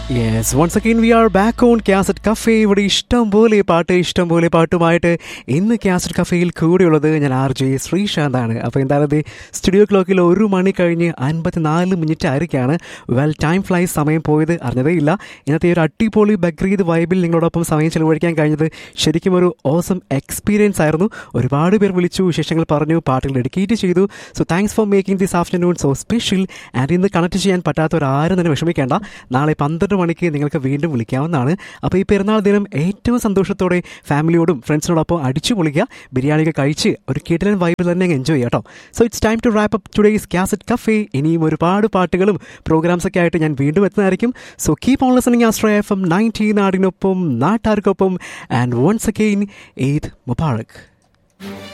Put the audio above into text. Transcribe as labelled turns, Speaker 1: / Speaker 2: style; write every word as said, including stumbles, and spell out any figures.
Speaker 1: Yes, once again we are back on Cassette Cafe. ഇവിടെ ഇഷ്ടം പോലെ പാട്ട് ഇഷ്ടം പോലെ പാട്ടുമായിട്ട് ഇന്ന് കാസറ്റ് കഫേയിൽ കൂടെയുള്ളത് ഞാൻ ആർ ജെ ശ്രീശാന്താണ്. അപ്പോൾ എന്തായാലും ഇത് സ്റ്റുഡിയോ ക്ലോക്കിൽ ഒരു മണി കഴിഞ്ഞ് അൻപത്തിനാല് മിനിറ്റ് ആയിരിക്കുകയാണ്. വെൽ ടൈം ഫ്ലൈസ്, സമയം പോയത് അറിഞ്ഞതേ ഇല്ല. ഇന്നത്തെ ഒരു അടിപൊളി ബക്രീദ് വൈബിൽ നിങ്ങളോടൊപ്പം സമയം ചെലവഴിക്കാൻ കഴിഞ്ഞത് ശരിക്കും ഒരു ഓസം എക്സ്പീരിയൻസ് ആയിരുന്നു. ഒരുപാട് പേർ വിളിച്ചു, വിശേഷങ്ങൾ പറഞ്ഞു, പാട്ടുകൾ ഡെഡിക്കേറ്റ് ചെയ്തു. So thanks for making this afternoon so special. And ഇന്ന് കണക്ട് ചെയ്യാൻ പറ്റാത്തവരാരും തന്നെ വിഷമിക്കേണ്ട. നാളെ പന്ത്രണ്ട് മണിക്ക് നിങ്ങൾക്ക് വീണ്ടും വിളിക്കാവുന്നതാണ്. അപ്പോൾ ഈ പെരുന്നാൾ ദിനം ഏറ്റവും സന്തോഷത്തോടെ ഫാമിലിയോടും ഫ്രണ്ട്സിനോടൊപ്പം അടിച്ചു പൊളിക്കുക, ബിരിയാണിയൊക്കെ കഴിച്ച് ഒരു കിടിലൻ വൈബിൽ തന്നെ എൻജോയ് ചെയ്യാം കേട്ടോ. So it's time to wrap up today's cassette cafe. ഇനിയും ഒരുപാട് പാട്ടുകളും പ്രോഗ്രാംസ് ഒക്കെ ആയിട്ട് ഞാൻ വീണ്ടും എത്തുന്നതായിരിക്കും. So keep on listening ആസ്ട്രയ F M ninety, നാടിനൊപ്പം നാട്ടാർക്കൊപ്പം. And once again Eid Mubarak.